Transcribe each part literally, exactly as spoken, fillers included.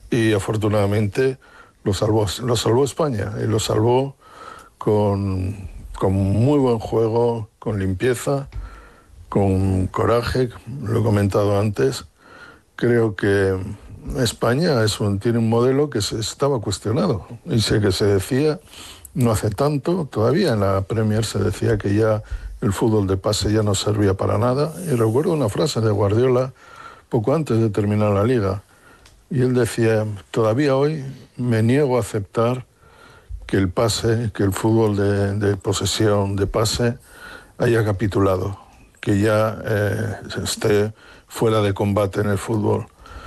y afortunadamente lo salvó, lo salvó España, y lo salvó con, con muy buen juego, con limpieza, con coraje, lo he comentado antes. Creo que España es un, tiene un modelo que se estaba cuestionado, y sé que se decía no hace tanto, todavía en la Premier se decía que ya el fútbol de pase ya no servía para nada, y recuerdo una frase de Guardiola poco antes de terminar la liga, y él decía: todavía hoy me niego a aceptar que el pase, que el fútbol de, de posesión, de pase, haya capitulado, que ya eh, esté fuera de combate en el fútbol.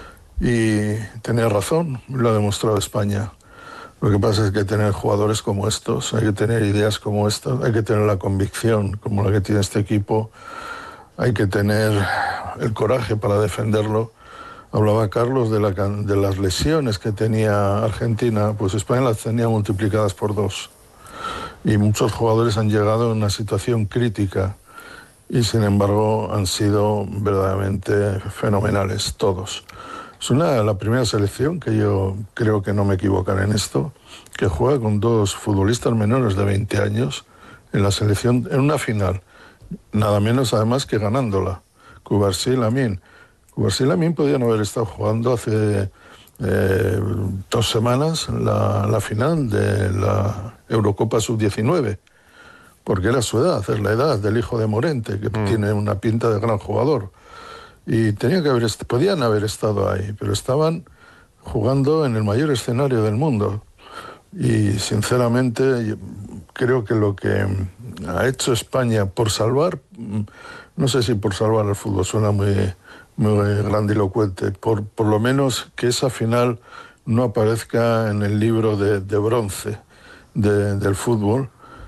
Y tenía razón, lo ha demostrado España. Lo que pasa es que hay que tener jugadores como estos, hay que tener ideas como estas, hay que tener la convicción como la que tiene este equipo, hay que tener el coraje para defenderlo. Hablaba Carlos de, la, de las lesiones que tenía Argentina, pues España las tenía multiplicadas por dos. Y muchos jugadores han llegado en una situación crítica y sin embargo han sido verdaderamente fenomenales todos. Es una, la primera selección que yo creo que no me equivocaré en esto, que juega con dos futbolistas menores de veinte años en la selección, en una final, nada menos además que ganándola, Cubarsí y Lamine. Cubarsí y Lamine podían haber estado jugando hace eh, dos semanas la, la final de la Eurocopa sub diecinueve, porque era su edad, es la edad del hijo de Morente, que mm. tiene una pinta de gran jugador. Y tenía que haber, podían haber estado ahí, pero estaban jugando en el mayor escenario del mundo. Y sinceramente creo que lo que ha hecho España por salvar, no sé si por salvar el fútbol suena muy, muy grandilocuente, por, por lo menos que esa final no aparezca en el libro de, de bronce de, del fútbol,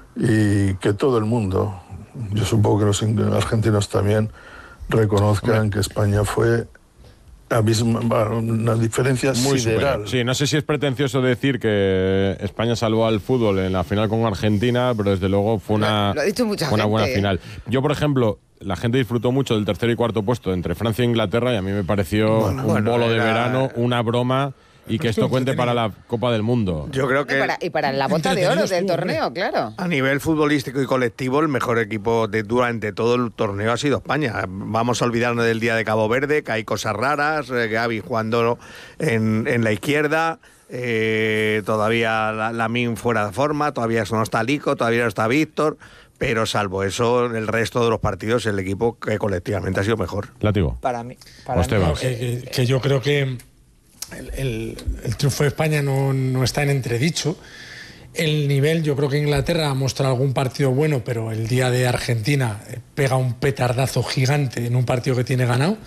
y que todo el mundo, yo supongo que los argentinos también, reconozcan que España fue abisma, una diferencia muy sideral. Superior. Sí, no sé si es pretencioso decir que España salvó al fútbol en la final con Argentina, pero desde luego fue una, lo ha dicho mucha una gente. buena final. Yo, por ejemplo, la gente disfrutó mucho del tercer y cuarto puesto entre Francia e Inglaterra, y a mí me pareció Bueno, un bueno, bolo era... de verano, una broma, y que esto cuente para la Copa del Mundo. Yo creo que... Y para, y para la bota de oro del torneo, claro. A nivel futbolístico y colectivo, el mejor equipo de, durante todo el torneo ha sido España. Vamos a olvidarnos del día de Cabo Verde, que hay cosas raras, eh, Gavi jugando en, en la izquierda, eh, todavía Lamine fuera de forma, todavía no está Lico, todavía no está Víctor, pero salvo eso, el resto de los partidos, el equipo que colectivamente ha sido mejor. Látigo. Para mí, para mí No, que, que, que yo creo que El, el, el triunfo de España no, no está en entredicho. El nivel, yo creo que Inglaterra ha mostrado algún partido bueno, pero el día de Argentina pega un petardazo gigante en un partido que tiene ganado.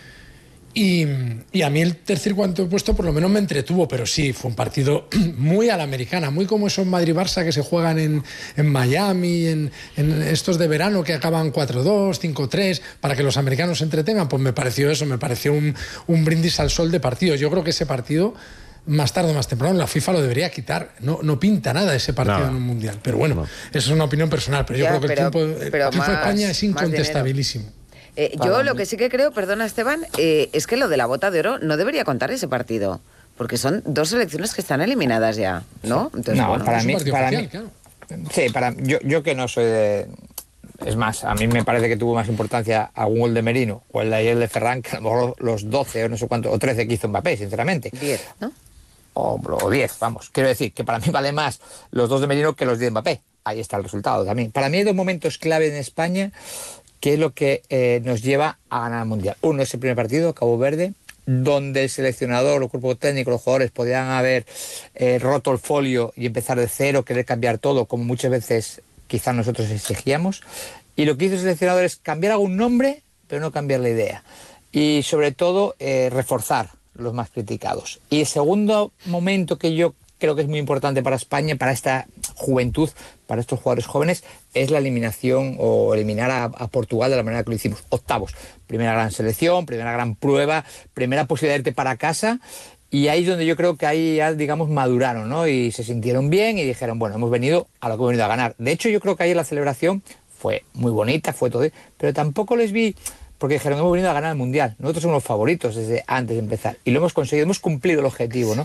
Y, y a mí el tercer y cuarto puesto por lo menos me entretuvo, pero sí, fue un partido muy a la americana, muy como esos Madrid-Barça que se juegan en, en Miami, en, en estos de verano que acaban cuatro dos, cinco tres, para que los americanos se entretengan. Pues me pareció eso, me pareció un, un brindis al sol de partido. Yo creo que ese partido, más tarde o más temprano, la FIFA lo debería quitar. No, no pinta nada ese partido no. en un mundial. Pero bueno, no. Esa es una opinión personal, pero yo ya, creo que pero, el triunfo, el triunfo más, de España es incontestabilísimo. Eh, yo lo que sí que creo, perdona Esteban, eh, es que lo de la bota de oro no debería contar ese partido, porque son dos selecciones que están eliminadas ya, ¿no? Entonces, no, bueno, para mí, para oficial, mí claro. Sí, para yo, yo que no soy de... Es más, a mí me parece que tuvo más importancia algún gol de Merino o el de ayer de Ferran que a lo mejor los doce o no sé cuánto, o trece que hizo Mbappé, sinceramente. diez, ¿no? O, o diez, vamos. Quiero decir que para mí vale más los dos de Merino que los diez de Mbappé. Ahí está el resultado también. Para mí hay dos momentos clave en España que es lo que eh, nos lleva a ganar el Mundial. Uno es el primer partido, Cabo Verde, donde el seleccionador, el cuerpo técnico, los jugadores podían haber eh, roto el folio y empezar de cero, querer cambiar todo, como muchas veces quizás nosotros exigíamos. Y lo que hizo el seleccionador es cambiar algún nombre, pero no cambiar la idea. Y sobre todo, eh, reforzar los más criticados. Y el segundo momento que yo creo que es muy importante para España, para esta juventud, para estos jugadores jóvenes, es la eliminación o eliminar a, a Portugal de la manera que lo hicimos. Octavos, primera gran selección, primera gran prueba, primera posibilidad de irte para casa, y ahí es donde yo creo que ahí ya, digamos, maduraron, ¿no? Y se sintieron bien y dijeron, bueno, hemos venido a lo que hemos venido a ganar. De hecho, yo creo que ayer la celebración fue muy bonita, fue todo, pero tampoco les vi... Porque dijeron, hemos venido a ganar el Mundial. Nosotros somos los favoritos desde antes de empezar. Y lo hemos conseguido, hemos cumplido el objetivo, ¿no?